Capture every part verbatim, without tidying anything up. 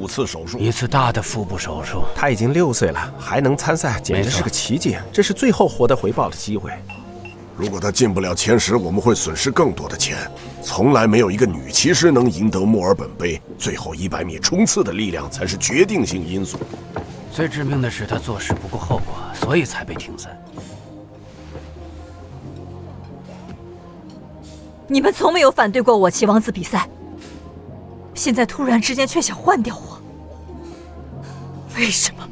五次手术， 一次大的腹部手术。 他已经六岁了，还能参赛，简直是个奇迹。这是最后获得回报的机会。 如果他进不了前十，我们会损失更多的钱。从来没有一个女骑师能赢得墨尔本杯，最后一百米冲刺的力量才是决定性因素。 最致命的是，他做事不顾后果，所以才被停赛。 你们从没有反对过我骑王子比赛，现在突然之间却想换掉我，为什么？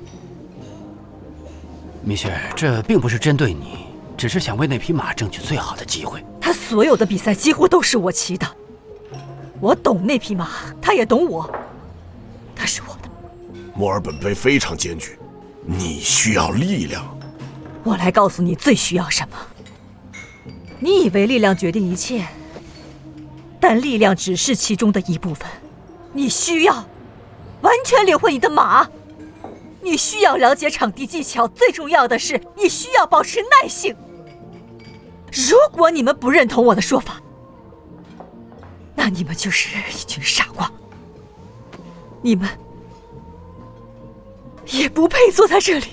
米歇尔，这并不是针对你，只是想为那匹马争取最好的机会。 他所有的比赛几乎都是我骑的，我懂那匹马，他也懂我，他是我的。 墨尔本杯非常艰巨，你需要力量。 我来告诉你最需要什么。你以为力量决定一切，但力量只是其中的一部分。你需要完全领会你的马，你需要了解场地技巧，最重要的是你需要保持耐性。如果你们不认同我的说法，那你们就是一群傻瓜，你们也不配坐在这里。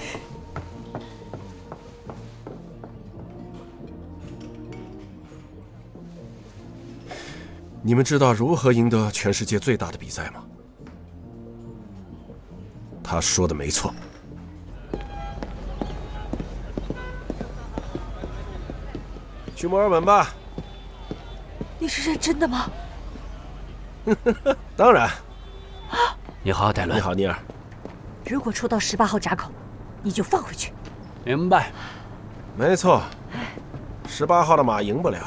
你们知道如何赢得全世界最大的比赛吗？他说的没错。去墨尔本吧。 你是认真的吗？ 当然。 你好，戴伦。 你好，尼尔。 如果抽到十八号闸口，你就放回去。 明白。 没错，十八号的马赢不了。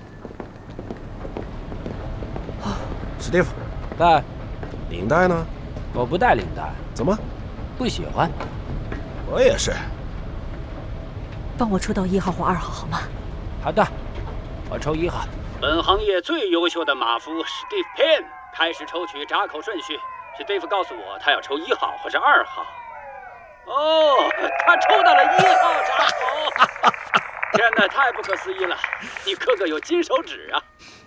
史蒂夫， 带。 领带呢？ 我不带领带。 怎么？ 不喜欢。 我也是。 帮我抽到一号或二号好吗？ 好的，我抽一号。本行业最优秀的马夫史蒂夫 Penn 开始抽取闸口顺序。史蒂夫告诉我，他要抽一号或者二号。哦，他抽到了一号闸口！天哪，太不可思议了！你个个有金手指啊！